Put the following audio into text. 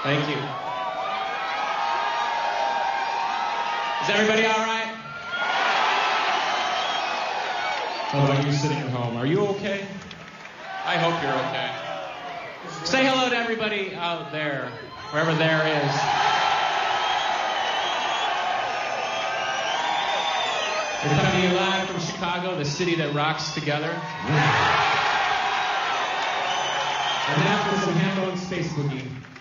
Thank you. Is everybody all right? How about you sitting at home? Are you okay? I hope you're okay. Say hello to everybody out there, wherever there is. We're coming to you live from Chicago, the city that rocks together. And after some hand-on space boogie.